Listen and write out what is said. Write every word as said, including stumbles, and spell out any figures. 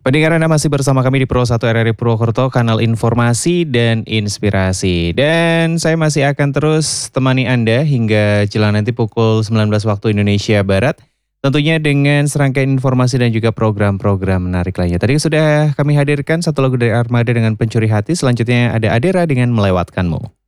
Pendengar Anda masih bersama kami di Pro satu R R I Purwokerto, kanal informasi dan inspirasi. Dan saya masih akan terus temani Anda hingga jelang nanti pukul sembilan belas waktu Indonesia Barat. Tentunya dengan serangkaian informasi dan juga program-program menarik lainnya. Tadi sudah kami hadirkan satu lagu dari Armada dengan Pencuri Hati. Selanjutnya ada Adera dengan Melewatkanmu.